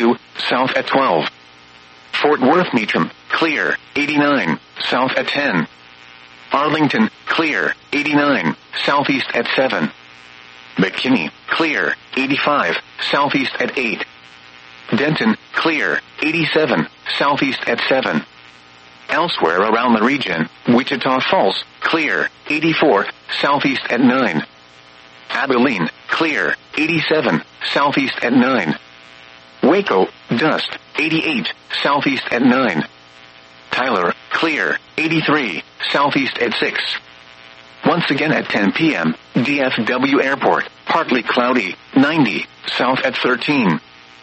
92, south at 12. Fort Worth Meacham, clear, 89, south at 10. Arlington, clear, 89, southeast at 7. McKinney, clear, 85, southeast at 8. Denton, clear, 87, southeast at 7. Elsewhere around the region, Wichita Falls, clear, 84, southeast at 9. Abilene, clear, 87, southeast at 9. Waco, dust, 88, southeast at 9. Tyler, clear, 83, southeast at 6. Once again at 10 p.m., DFW Airport, partly cloudy, 90, south at 13.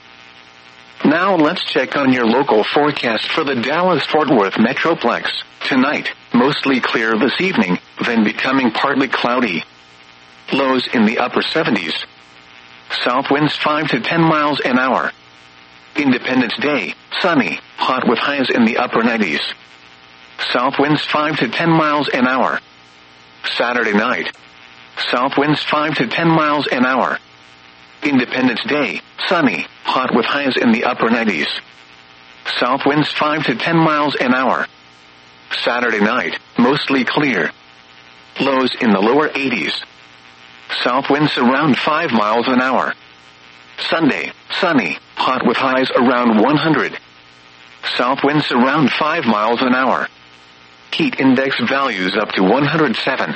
Now let's check on your local forecast for the Dallas-Fort Worth Metroplex. Tonight, mostly clear this evening, then becoming partly cloudy. Lows in the upper 70s. South winds 5 to 10 miles an hour. Independence Day, sunny, hot with highs in the upper 90s. South winds 5 to 10 miles an hour. Saturday night, south winds 5 to 10 miles an hour. Independence Day, sunny, hot with highs in the upper 90s. South winds 5 to 10 miles an hour. Saturday night, mostly clear. Lows in the lower 80s. South winds around 5 miles an hour. Sunday, sunny, hot with highs around 100. South winds around 5 miles an hour. Heat index values up to 107.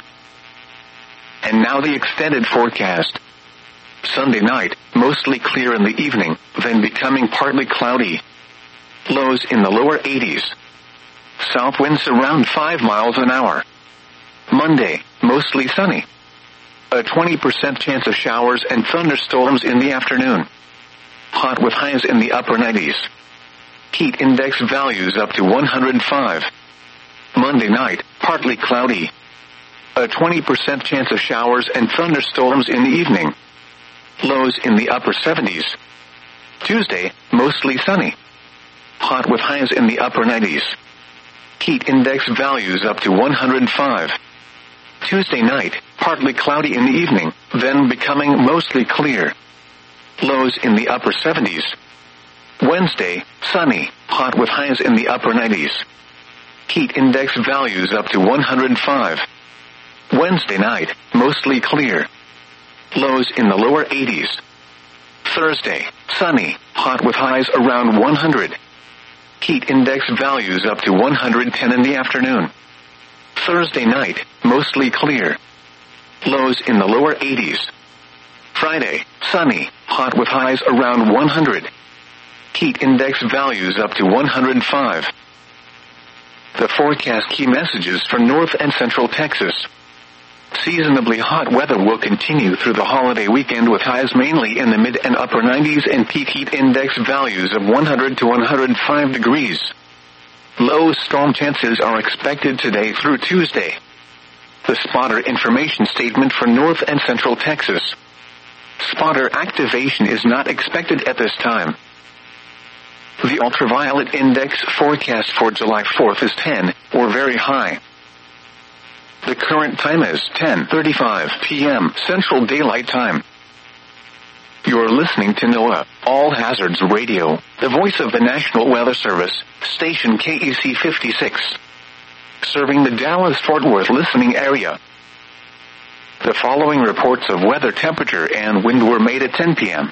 And now the extended forecast. Sunday night, mostly clear in the evening, then becoming partly cloudy. Lows in the lower 80s. South winds around 5 miles an hour. Monday, mostly sunny. A 20% chance of showers and thunderstorms in the afternoon. Hot with highs in the upper 90s. Heat index values up to 105. Monday night, partly cloudy. A 20% chance of showers and thunderstorms in the evening. Lows in the upper 70s. Tuesday, mostly sunny. Hot with highs in the upper 90s. Heat index values up to 105. Tuesday night, partly cloudy in the evening, then becoming mostly clear. Lows in the upper 70s. Wednesday, sunny, hot with highs in the upper 90s. Heat index values up to 105. Wednesday night, mostly clear. Lows in the lower 80s. Thursday, sunny, hot with highs around 100. Heat index values up to 110 in the afternoon. Thursday night, mostly clear. Lows in the lower 80s. Friday, sunny, hot with highs around 100. Heat index values up to 105. The forecast key messages for North and Central Texas. Seasonably hot weather will continue through the holiday weekend with highs mainly in the mid and upper 90s and peak heat index values of 100 to 105 degrees. Low storm chances are expected today through Tuesday. The spotter information statement for North and Central Texas. Spotter activation is not expected at this time. The ultraviolet index forecast for July 4th is 10, or very high. The current time is 10:35 p.m. Central Daylight Time. You're listening to NOAA, All Hazards Radio, the voice of the National Weather Service, station KEC 56. Serving the Dallas-Fort Worth listening area. The following reports of weather temperature and wind were made at 10 p.m.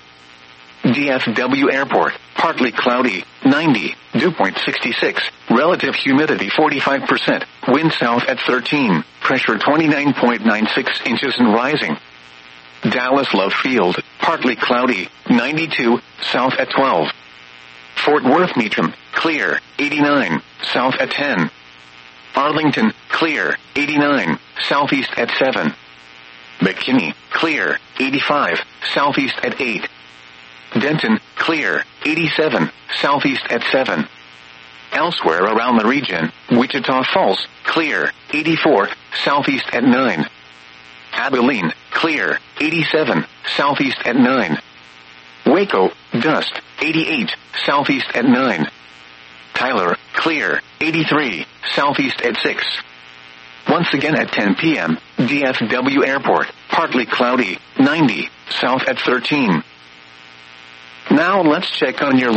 DFW Airport, partly cloudy, 90, dew point 66, relative humidity 45%, wind south at 13, pressure 29.96 inches and rising. Dallas Love Field, partly cloudy, 92, south at 12. Fort Worth Meacham, clear, 89, south at 10. Arlington, clear, 89, southeast at 7. McKinney, clear, 85, southeast at 8. Denton, clear, 87, southeast at 7. Elsewhere around the region, Wichita Falls, clear, 84, southeast at 9. Abilene, clear, 87, southeast at 9. Waco, dust, 88, southeast at 9. Tyler, clear, 83, southeast at 6. Once again at 10 p.m., DFW Airport, partly cloudy, 90, south at 13. Now let's check on your